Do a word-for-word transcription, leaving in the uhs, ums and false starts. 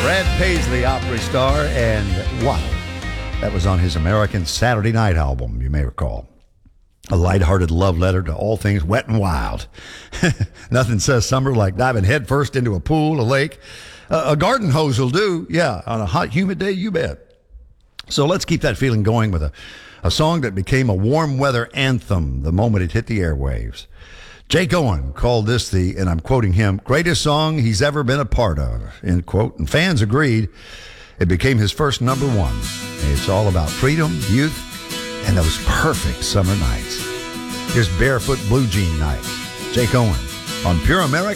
Brad Paisley, Opry star, and wow, that was on his American Saturday Night album, you may recall. A lighthearted love letter to all things wet and wild. Nothing says summer like diving headfirst into a pool, a lake. Uh, a garden hose will do, yeah, on a hot, humid day, you bet. So let's keep that feeling going with a, a song that became a warm weather anthem the moment it hit the airwaves. Jake Owen called this the, and I'm quoting him, greatest song he's ever been a part of, end quote. And fans agreed. It became his first number one. It's all about freedom, youth, and those perfect summer nights. Here's Barefoot Blue Jean Night. Jake Owen on Pure America.